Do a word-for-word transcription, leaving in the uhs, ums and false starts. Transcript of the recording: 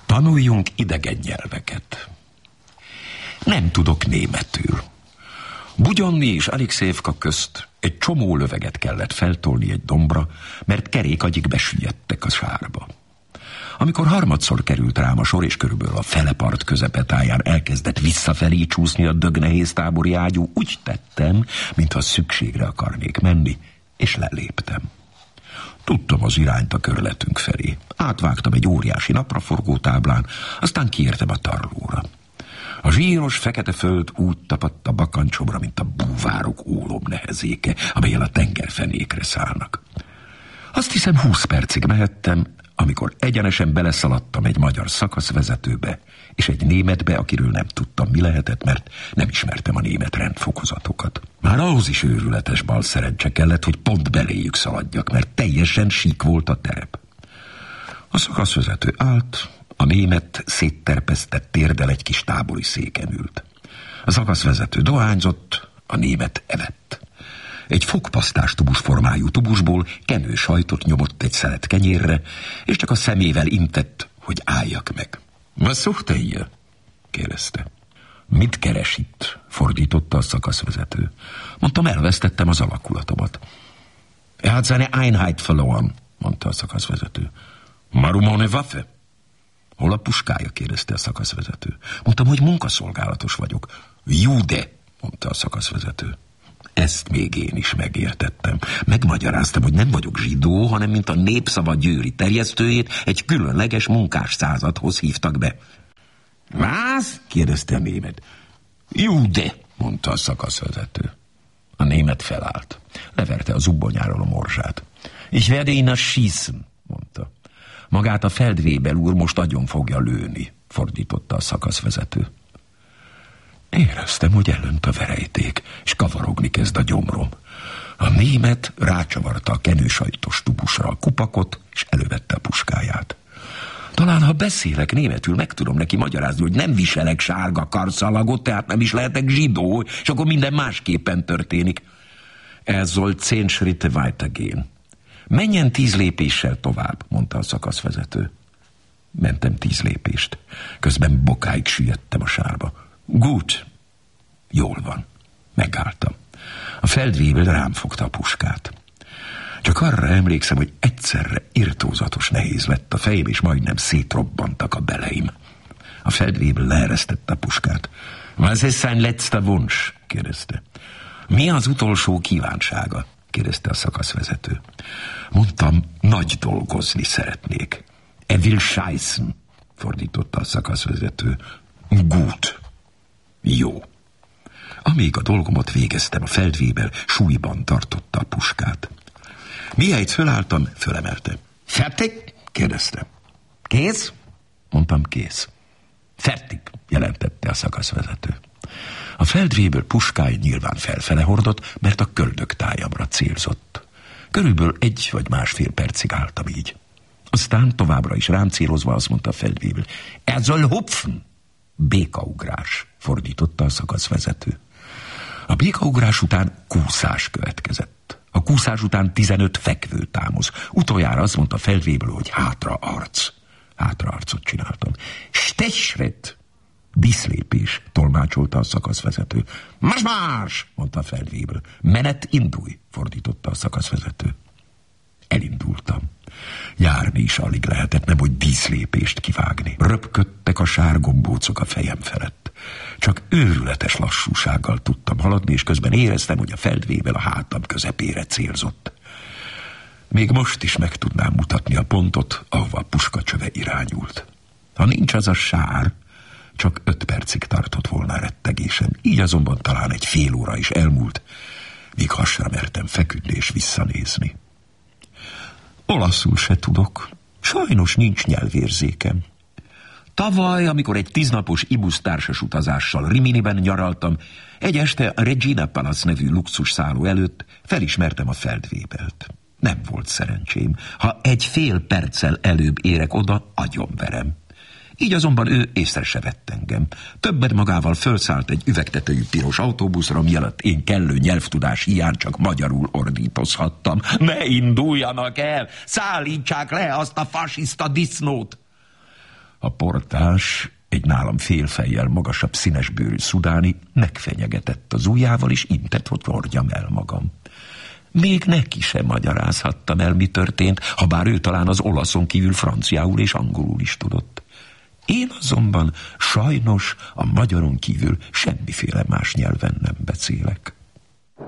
Tanuljunk idegen nyelveket. Nem tudok németül. Bugyonni és Alexejevka közt egy csomó löveget kellett feltolni egy dombra, mert kerékagyik besüllyedtek a sárba. Amikor harmadszor került rám a sor, és körülbelül a fele part közepetáján elkezdett visszafelé csúszni a dögnehéz tábori ágyú, úgy tettem, mintha szükségre akarnék menni, és leléptem. Tudtam az irányt a körletünk felé. Átvágtam egy óriási napraforgó táblán, aztán kiértem a tarlóra. A zsíros fekete föld úgy tapadt a bakancsobra, mint a búvárok ólom nehezéke, amelyen a tengerfenékre szállnak. Azt hiszem, húsz percig mehettem, amikor egyenesen beleszaladtam egy magyar szakaszvezetőbe, és egy németbe, akiről nem tudtam, mi lehetett, mert nem ismertem a német rendfokozatokat. Már ahhoz is őrületes balszerencse kellett, hogy pont beléjük szaladjak, mert teljesen sík volt a terep. A szakaszvezető állt, a német szétterpesztett térdel egy kis tábori széken ült. A szakaszvezető dohányzott, a német evett. Egy fogpasztás tubus formájú tubusból kenősajtot nyomott egy szelet kenyérre, és csak a szemével intett, hogy álljak meg. "Was sucht er hier?" kérdezte. "Mit keres itt?" fordította a szakaszvezető. Mondtam, elvesztettem az alakulatomat. "Er hat seine Einheit verloren", mondta a szakaszvezető. "Warum ohne Waffe?" "Hol a puskája?" kérdezte a szakaszvezető. Mondtam, hogy munkaszolgálatos vagyok. "Jude", mondta a szakaszvezető. Ezt még én is megértettem. Megmagyaráztam, hogy nem vagyok zsidó, hanem mint a Népszava győri terjesztőjét egy különleges munkás századhoz hívtak be. "Was?" kérdezte a német. "Jude", mondta a szakaszvezető. A német felállt. Leverte a zubbonyáról a morzsát. "Ich werde ihn erschießen", mondta. "Magát a Feldwebel úr most agyon fogja lőni", fordította a szakaszvezető. Éreztem, hogy elönt a verejték, és kavarogni kezd a gyomrom. A német rácsavarta a kenősajtos tubusra a kupakot, és elővette a puskáját. Talán, ha beszélek németül, meg tudom neki magyarázni, hogy nem viselek sárga karszalagot, tehát nem is lehetek zsidó, és akkor minden másképpen történik. "Er soll zehn Schritte weitergehen." "Menjen tíz lépéssel tovább", mondta a szakaszvezető. Mentem tíz lépést. Közben bokáig süllyedtem a sárba. "Gut." Jól van. Megálltam. A Feldwebel rám fogta a puskát. Csak arra emlékszem, hogy egyszerre irtózatos nehéz lett a fejem, és majdnem szétrobbantak a beleim. A Feldwebel leeresztette a puskát. "Was ist sein letzter Wunsch?" kérdezte. "Mi az utolsó kívánsága?" kérdezte a szakaszvezető. Mondtam, nagy dolgozni szeretnék. "Er will scheißen", fordította a szakaszvezető. "Gut." Jó. Amíg a dolgomat végeztem, a Feldwebel súlyban tartotta a puskát. Mihelyt fölálltam, fölemelte. "Fertig?" kérdezte. "Kész?" Mondtam, kész. "Fertig", jelentette a szakaszvezető. A Feldwebel puskája nyilván felfele hordott, mert a köldöktájamra célzott. Körülbelül egy vagy másfél percig álltam így. Aztán továbbra is rám célozva azt mondta a Feldwebel. "Er soll hupfen." Békaugrás, fordította a szakaszvezető. A békaugrás után kúszás következett. A kúszás után tizenöt fekvő támoz. Utoljára azt mondta Feldwebel, hogy hátra arc. Hátra arcot csináltam. "Stechschritt." Diszlépés, tolmácsolta a szakaszvezető. "Marsch, marsch", mondta Feldwebel. "Menet, indulj", fordította a szakaszvezető. Elindultam. Járni is alig lehetett, nem hogy díszlépést kivágni. Röpködtek a sárgombócok a fejem felett. Csak őrületes lassúsággal tudtam haladni, és közben éreztem, hogy a Feldwebel a hátam közepére célzott. Még most is meg tudnám mutatni a pontot, ahova a puskacsöve irányult. Ha nincs az a sár, csak öt percig tartott volna a rettegésem. Így azonban talán egy fél óra is elmúlt, míg hasra mertem feküdni és visszanézni. Olaszul se tudok. Sajnos nincs nyelvérzékem. Tavaly, amikor egy tíznapos ibusz társas utazással Riminiben nyaraltam, egy este a Regina Palace nevű luxusszálló előtt felismertem a Feldwebelt. Nem volt szerencsém. Ha egy fél perccel előbb érek oda, agyonverem. Így azonban ő észre se vett engem. Többet magával fölszállt egy üvegtetőjű piros autóbuszra, mielőtt én kellő nyelvtudás hiány csak magyarul ordítozhattam. "Ne induljanak el! Szállítsák le azt a fasiszta disznót!" A portás, egy nálam félfejjel magasabb színesbőrű szudáni, megfenyegetett az ujjával, és intett, hogy hordjam el magam. Még neki sem magyarázhattam el, mi történt, ha bár ő talán az olaszon kívül franciául és angolul is tudott. Én azonban sajnos a magyaron kívül semmiféle más nyelven nem beszélek.